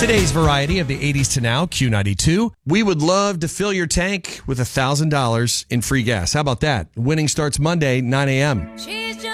Today's variety of the 80s to now, Q92. We would love to fill your tank with $1,000 in free gas. How about that? Winning starts Monday, 9 a.m.